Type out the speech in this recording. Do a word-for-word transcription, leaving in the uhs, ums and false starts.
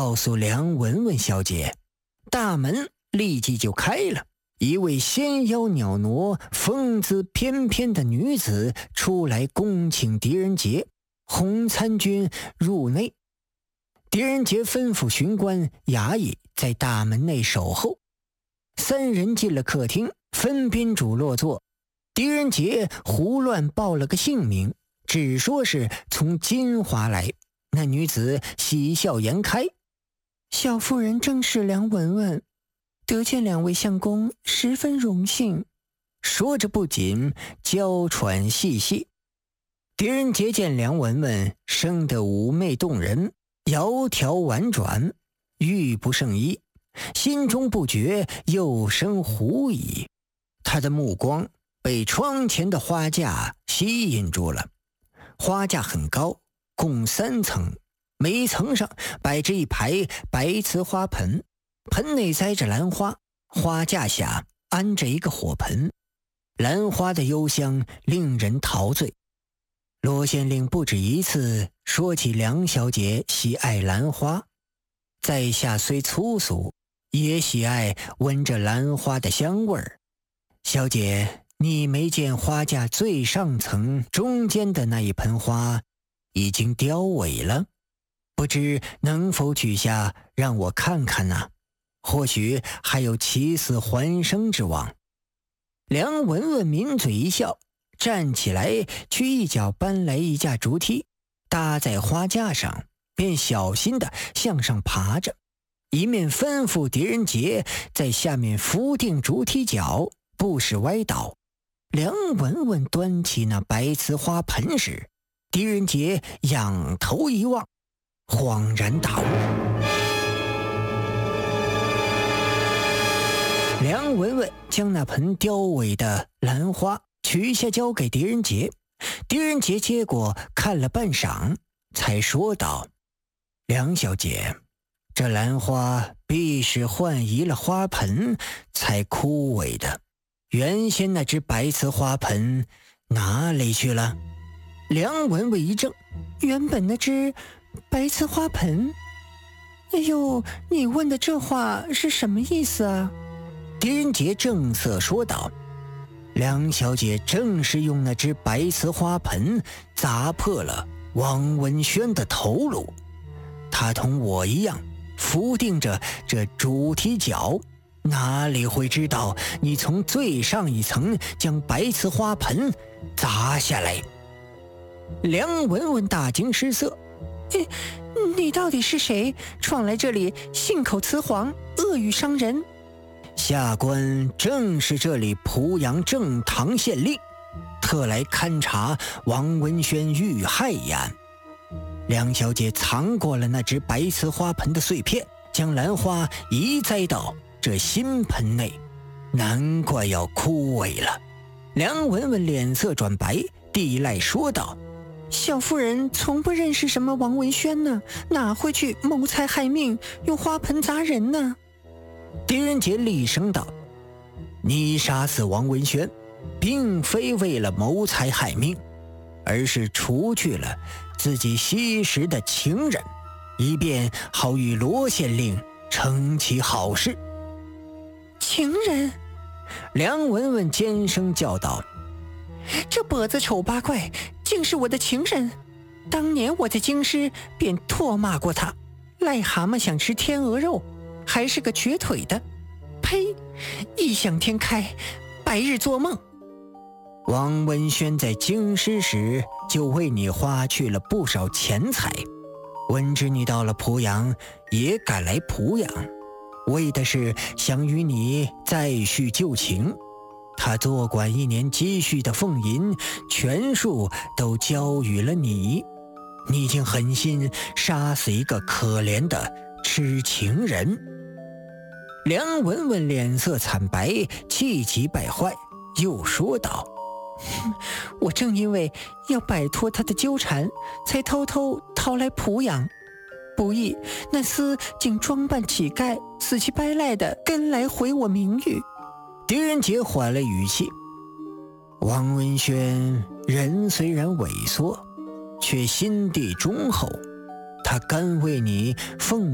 告诉梁文文小姐，大门立即就开了。一位纤腰袅娜、风姿翩翩的女子出来恭请狄仁杰、洪参军入内。狄仁杰吩咐巡官衙役在大门内守候。三人进了客厅，分宾主落座。狄仁杰胡乱报了个姓名，只说是从金华来。那女子喜笑颜开：“小夫人正是梁文文，得见两位相公，十分荣幸。”说着不仅娇喘细细。狄仁杰见梁文文生得妩媚动人，窈窕婉转，玉不胜衣，心中不觉又生狐疑。他的目光被窗前的花架吸引住了。花架很高，共三层，每层上摆着一排白瓷花盆，盆内栽着兰花，花架下安着一个火盆，兰花的幽香令人陶醉。罗县令不止一次说起梁小姐喜爱兰花，在下虽粗俗，也喜爱闻着兰花的香味儿。小姐，你没见花架最上层中间的那一盆花已经凋萎了，不知能否取下让我看看呢？或许还有起死还生之望。梁文文抿嘴一笑，站起来去一脚搬来一架竹梯，搭在花架上，便小心地向上爬着，一面吩咐狄仁杰在下面扶定竹梯脚，不使歪倒。梁文文端起那白瓷花盆时，狄仁杰仰头一望，恍然大悟。梁文文将那盆凋萎的兰花取下交给狄仁杰，狄仁杰接过看了半晌，才说道：“梁小姐，这兰花必是换移了花盆才枯萎的，原先那只白瓷花盆哪里去了？”梁文文一怔：“原本那只白瓷花盆？哎呦，你问的这话是什么意思啊？”狄仁杰正色说道：“梁小姐正是用那只白瓷花盆砸破了王文轩的头颅，她同我一样扶定着这主题脚，哪里会知道你从最上一层将白瓷花盆砸下来？”梁文文大惊失色：“你你到底是谁？闯来这里信口雌黄，恶语伤人？”“下官正是这里濮阳正堂县令，特来勘察王文轩遇害一案。梁小姐藏过了那只白瓷花盆的碎片，将兰花移栽到这新盆内，难怪要枯萎了。”梁文文脸色转白，地赖说道：“小夫人从不认识什么王文轩呢，哪会去谋财害命，用花盆砸人呢？”狄仁杰厉声道：“你杀死王文轩，并非为了谋财害命，而是除去了自己惜时的情人，以便好与罗县令成其好事。”“情人？”梁文文尖声叫道：“这跛子丑八怪竟是我的情人！当年我在京师便唾骂过他，癞蛤蟆想吃天鹅肉，还是个瘸腿的。呸！异想天开，白日做梦。王文轩在京师时就为你花去了不少钱财，闻知你到了濮阳，也赶来濮阳，为的是想与你再续旧情。他多管一年积蓄的俸银，全数都交予了你。你竟狠心杀死一个可怜的痴情人。”梁文文脸色惨白，气急败坏，又说道：“我正因为要摆脱他的纠缠，才偷偷逃来濮阳，不意那厮竟装扮乞丐，死乞白赖的跟来毁我名誉。”狄仁杰缓了语气：“王文轩人虽然萎缩，却心地忠厚，他甘为你奉